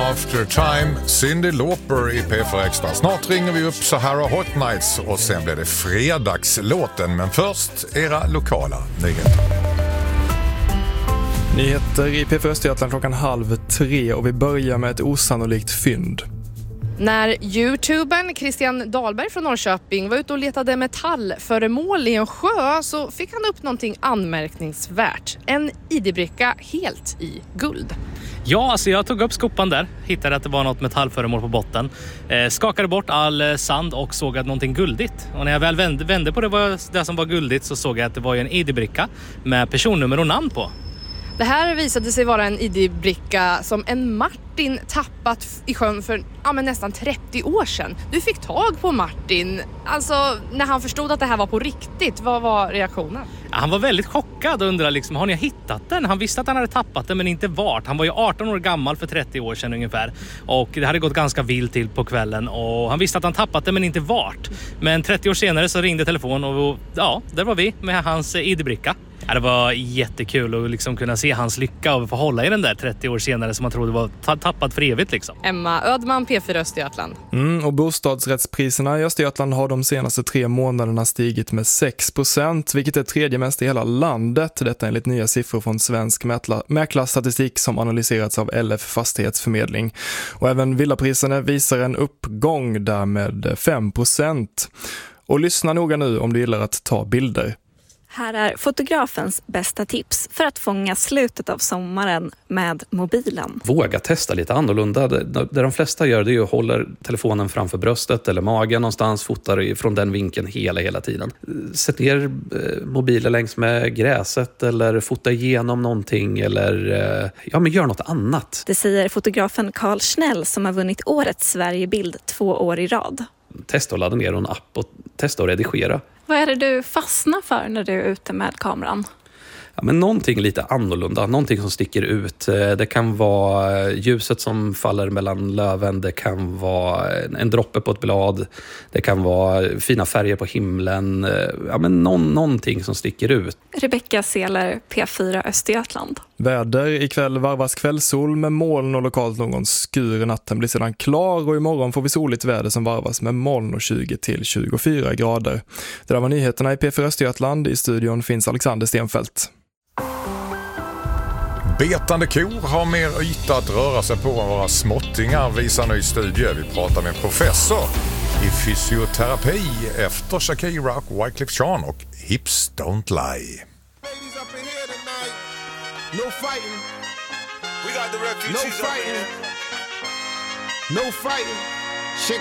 After Time, Cyndi Lauper i P4 Extra. Snart ringer vi upp Sahara Hot Nights och sen blir det fredagslåten. Men först era lokala nyheter. Nyheter i P4 Östergötland 2:30 och vi börjar med ett osannolikt fynd. När youtubern Christian Dahlberg från Norrköping var ute och letade metallföremål i en sjö så fick han upp någonting anmärkningsvärt. En ID-bricka helt i guld. Ja, alltså jag tog upp skopan där, hittade att det var något metallföremål på botten. Skakade bort all sand och såg att någonting guldigt. Och när jag väl vände på det som var guldigt så såg jag att det var en ID-bricka med personnummer och namn på. Det här visade sig vara en ID-bricka som en Martin tappat i sjön för nästan 30 år sedan. Du fick tag på Martin. Alltså, när han förstod att det här var på riktigt, vad var reaktionen? Han var väldigt chockad och undrade har ni hittat den? Han visste att han hade tappat den men inte vart. Han var ju 18 år gammal för 30 år sedan ungefär. Och det hade gått ganska vilt till på kvällen. Och han visste att han tappat den men inte vart. Men 30 år senare så ringde telefon och där var vi med hans ID-bricka. Ja, det var jättekul att kunna se hans lycka och få hålla i den där 30 år senare som man trodde var tappat för evigt liksom. Emma Ödman, P4 Östergötland. Och bostadsrättspriserna i Östergötland har de senaste 3 månaderna stigit med 6%, vilket är tredje mest i hela landet. Detta enligt nya siffror från svensk mäklarstatistik som analyserats av LF Fastighetsförmedling. Och även villapriserna visar en uppgång där med 5%. Och lyssna noga nu om du gillar att ta bilder. Här är fotografens bästa tips för att fånga slutet av sommaren med mobilen. Våga testa lite annorlunda. Det de flesta gör det är att hålla telefonen framför bröstet eller magen någonstans, fotar från den vinkeln hela tiden. Sätt ner mobilen längs med gräset eller fota igenom någonting eller gör något annat. Det säger fotografen Carl Schnell som har vunnit årets Sverigebild 2 år i rad. Testa att ladda ner en app och testa att redigera. Vad är det du fastnar för när du är ute med kameran? Ja, men någonting lite annorlunda, någonting som sticker ut. Det kan vara ljuset som faller mellan löven, det kan vara en droppe på ett blad, det kan vara fina färger på himlen. Ja, men någonting som sticker ut. Rebecka Seler, P4 Östergötland. Väder ikväll varvas kvällssol med moln och lokalt någon skur. Natten blir sedan klar och imorgon får vi soligt väder som varvas med moln och 20-24 grader. Det där var nyheterna i P4 Östergötland. I studion finns Alexander Stenfeldt. Betande kor har mer yta att röra sig på än våra småttingar, visar ny studie. Vi pratar med en professor i fysioterapi efter Shakira och Wyclef Jean och Hips Don't Lie. No fighting. We got the refugees. No fighting. No fighting.